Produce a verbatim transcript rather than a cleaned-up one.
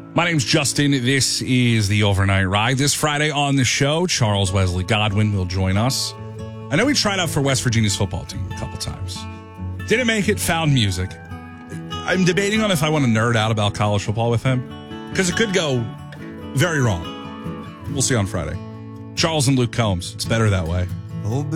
My name's Justin. This is the Overnight Ride. This Friday on the show, Charles Wesley Godwin will join us. I know he tried out for West Virginia's football team a couple times. Didn't make it, found music. I'm debating on if I want to nerd out about college football with him, because it could go very wrong. We'll see on Friday. Charles and Luke Combs. It's better that way. Oh,